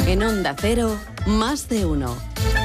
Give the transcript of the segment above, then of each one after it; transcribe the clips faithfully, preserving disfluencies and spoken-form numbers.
En Onda Cero, Más de Uno.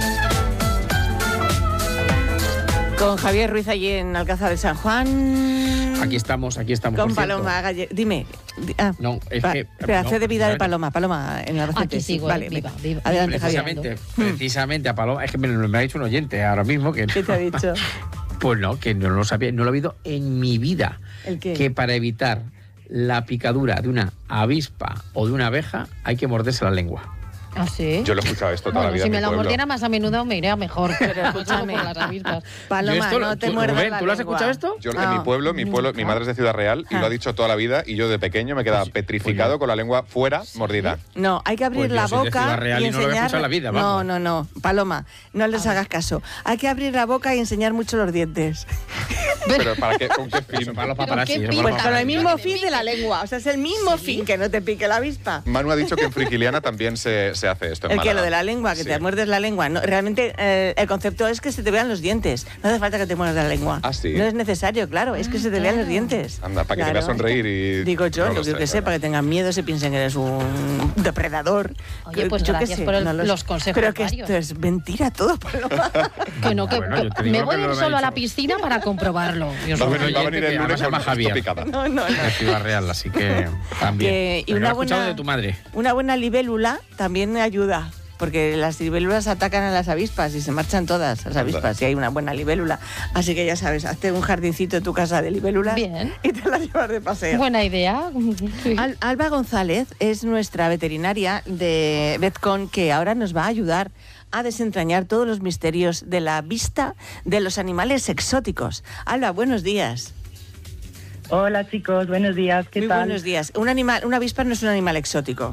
Con Javier Ruiz allí en Alcázar de San Juan. Aquí estamos, aquí estamos. Con Paloma Galle... Dime. Ah, no, es pa, que... Espera, no, fe de vida de Paloma. Paloma, en Albacete. Aquí sigo, vale, eh, viva, viva. Adelante, precisamente, Javier. precisamente a Paloma... Es que me, me ha dicho un oyente ahora mismo que... ¿Qué te ha dicho? Pues no, que no lo sabía, no lo he oído en mi vida. ¿El qué? Que para evitar la picadura de una avispa o de una abeja hay que morderse la lengua. ¿Ah, sí? Yo lo he escuchado esto toda Bueno, la vida si en me mi la pueblo. mordiera más a menudo me iría mejor. Pero escúchame. Por las avispas. Paloma, Esto, no te tú, muerdas Rubén, la ¿tú lo has lengua. escuchado esto? Yo Ah, en mi pueblo, mi pueblo, mi madre es de Ciudad Real y Ah. lo ha dicho toda la vida y yo de pequeño me quedaba Pues- petrificado pues yo- con la lengua fuera, mordida. No, hay que abrir Pues yo la soy de boca Ciudad Real y y no lo había enseñar... escuchado en la vida, no, vamos. no, no. Paloma, no les hagas caso. Hay que abrir la boca y enseñar mucho los dientes. Pero ¿para qué? ¿Con qué fin? Eso para los Pero paparazzi. qué eso pinta. para Pues los con el paparazzi. mismo que te fin de pique. la lengua. O sea, es el mismo ¿Sí? fin, que no te pique la avispa. Manu ha dicho que en Frikiliana también se, se hace esto en El que Málaga. lo de la lengua, que Sí. te muerdes la lengua. No, realmente eh, el concepto es que se te vean los dientes. No hace falta que te muerdas la lengua. Ah, ¿sí? No es necesario, claro. Es que se te vean los dientes. Anda, para que te Claro. veas sonreír y... Digo yo, no lo lo que sé, yo que sé, claro. para que tengan miedo, se piensen que eres un depredador. Oye, Que- pues yo qué gracias sé, por el- no lo los sé. consejos Pero que varios. esto es mentira todo, Paloma. Que no, que Bueno, yo te digo me lo voy que a ir me ha solo a la dicho. piscina para comprobarlo. Dios Va a mío. venir, va a venir oyente el que lunes además se llama con Javier. esto picada. No, no, no. De Ciudad Real, así que también. Que- y Pero una lo he escuchado buena- de tu madre. Una buena libélula también ayuda. Porque las libélulas atacan a las avispas y se marchan todas las avispas si hay una buena libélula. Así que ya sabes, hazte un jardincito en tu casa de libélulas. Bien. Y te las llevas de paseo. Buena idea. Sí. Al- Alba González es nuestra veterinaria de Vetcon, que ahora nos va a ayudar a desentrañar todos los misterios de la vista de los animales exóticos. Alba, buenos días. Hola chicos, buenos días, ¿qué Muy tal? buenos días. Un animal, una avispa no es un animal exótico.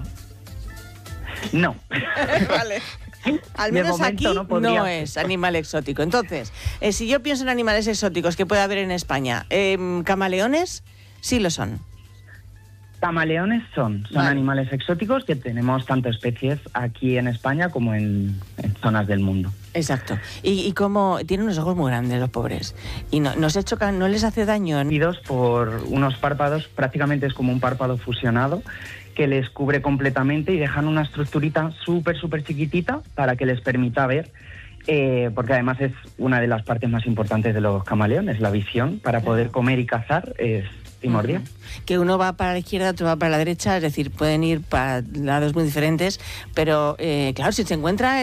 No, Vale. Al De menos momento aquí no podría no ser. es animal exótico. Entonces, eh, si yo pienso en animales exóticos que puede haber en España, eh, camaleones sí lo son. camaleones son, son Vale. animales exóticos que tenemos tanto especies aquí en España como en, en zonas del mundo. Exacto. Y, y como tienen unos ojos muy grandes los pobres. Y no, no se chocan, no les hace daño. Unidos por unos párpados, prácticamente es como un párpado fusionado, que les cubre completamente y dejan una estructurita súper, súper chiquitita para que les permita ver, eh, porque además es una de las partes más importantes de los camaleones, la visión, para poder comer y cazar es primordial. Que uno va para la izquierda, otro va para la derecha, es decir, pueden ir para lados muy diferentes, pero eh, claro, si se encuentra